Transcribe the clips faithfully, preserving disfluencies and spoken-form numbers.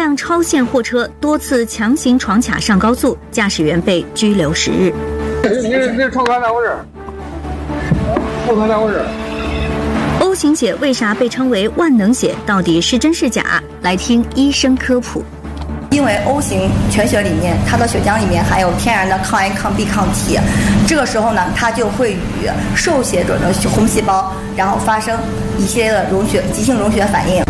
辆超限货车多次强行闯卡上高速，驾驶员被拘留十日。 你你超卡在我这儿，超卡在我这儿。 O 型血为啥被称为万能血？到底是真是假？来听医生科普。 因为 O 型全血里面，它的血浆里面含有天然的抗 A、抗 B 抗体，这个时候呢，它就会与受血者的红细胞，然后发生一系列的溶血、急性溶血反应。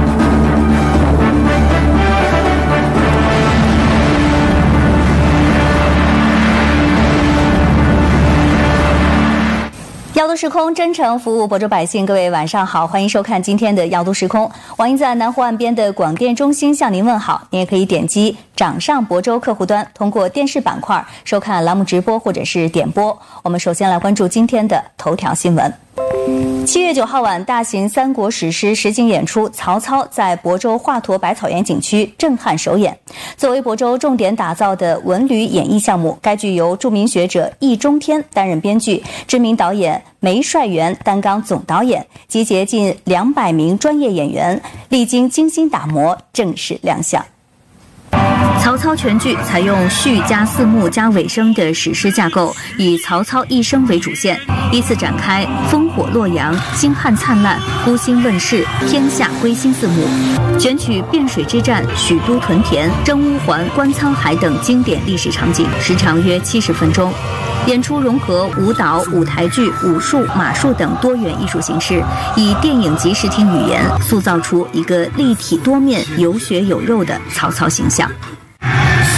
药都时空，真诚服务亳州百姓。各位晚上好，欢迎收看今天的药都时空。王英在南湖岸边的广电中心向您问好。您也可以点击掌上亳州客户端，通过电视板块收看栏目直播或者是点播。我们首先来关注今天的头条新闻。七月九号晚，大型三国史诗实景演出《曹操》在亳州华佗百草园景区震撼首演。作为亳州重点打造的文旅演艺项目，该剧由著名学者易中天担任编剧，知名导演梅帅元担纲总导演，集结近两百名专业演员，历经精心打磨，正式亮相。曹操全剧采用序加四幕加尾声的史诗架构，以曹操一生为主线，依次展开烽火洛阳、星汉灿烂、孤星问世、天下归心四幕，选取汴水之战、许都屯田、征乌桓、观沧海等经典历史场景，时长约七十分钟。演出融合舞蹈、舞台剧、武术、马术等多元艺术形式，以电影级视听语言塑造出一个立体多面、有血有肉的曹操形象。